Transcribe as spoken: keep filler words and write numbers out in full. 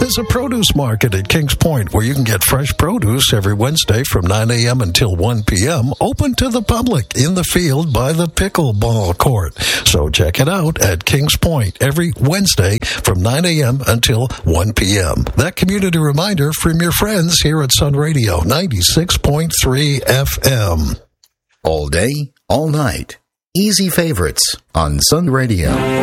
is a produce market at Kings Point where you can get fresh produce every Wednesday from nine a.m. until one p.m. open to the public in the field by the pickleball court. So check it out at Kings Point every Wednesday from nine a.m. until one p.m. That community reminder from your friends here at Sun Radio ninety-six point three F M. All day, all night. Easy favorites on Sun Radio.